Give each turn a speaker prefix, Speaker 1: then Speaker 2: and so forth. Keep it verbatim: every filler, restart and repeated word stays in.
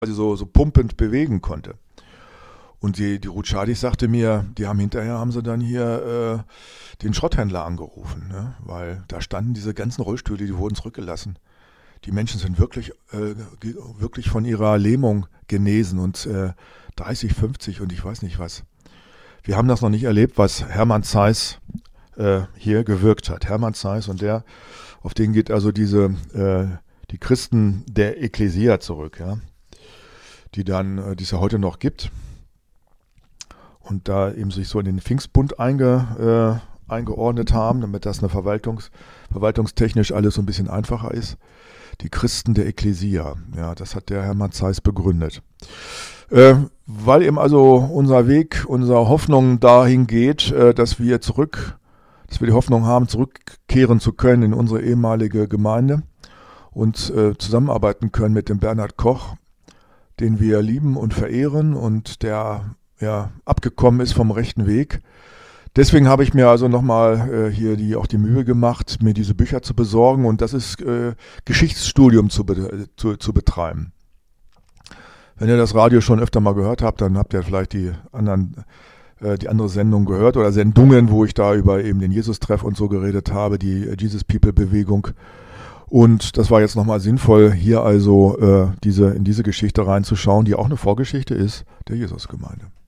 Speaker 1: quasi so, so pumpend bewegen konnte. Und die, die Rutschadis sagte mir, die haben hinterher, haben sie dann hier äh, den Schrotthändler angerufen, ne? Weil da standen diese ganzen Rollstühle, die wurden zurückgelassen. Die Menschen sind wirklich, äh, ge- wirklich von ihrer Lähmung genesen und äh, dreißig, fünfzig und ich weiß nicht was. Wir haben das noch nicht erlebt, was Hermann Zeiss äh, hier gewirkt hat. Hermann Zeiss und der, auf den geht also diese, äh, die Christen der Ekklesia zurück, ja, die dann, äh, die es ja heute noch gibt. Und da eben sich so in den Pfingstbund einge, äh, eingeordnet haben, damit das eine Verwaltungs, verwaltungstechnisch alles so ein bisschen einfacher ist. Die Christen der Ekklesia, ja, das hat der Hermann Zeiss begründet. Äh, weil eben also unser Weg, unsere Hoffnung dahin geht, äh, dass wir zurück, dass wir die Hoffnung haben, zurückkehren zu können in unsere ehemalige Gemeinde und äh, zusammenarbeiten können mit dem Bernhard Koch, den wir lieben und verehren und der ja abgekommen ist vom rechten Weg. Deswegen habe ich mir also nochmal äh, hier die, auch die Mühe gemacht, mir diese Bücher zu besorgen und das ist äh, Geschichtsstudium zu, be, zu, zu betreiben. Wenn ihr das Radio schon öfter mal gehört habt, dann habt ihr vielleicht die anderen, äh, die andere Sendung gehört oder Sendungen, wo ich da über eben den Jesus-Treff und so geredet habe, die Jesus People Bewegung. Und das war jetzt nochmal sinnvoll, hier also äh, diese, in diese Geschichte reinzuschauen, die auch eine Vorgeschichte ist der Jesusgemeinde.